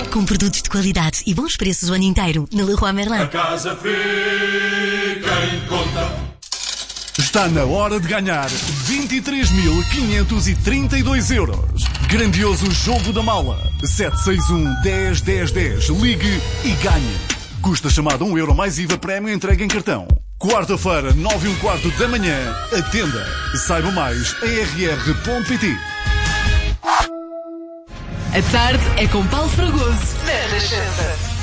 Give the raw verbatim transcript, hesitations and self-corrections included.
Com produtos de qualidade e bons preços o ano inteiro. Na Leroy Merlin. A casa fica em conta. Está na hora de ganhar vinte e três mil quinhentos e trinta e dois euros. Grandioso jogo da mala. sete seis um, dez, dez, dez. Ligue e ganhe. Custa chamada um euro mais I V A prémio entregue em cartão. Quarta-feira, nove e um quarto da manhã. Atenda. Saiba mais em r r ponto p t. A tarde é com Paulo Fragoso. Na Renascença.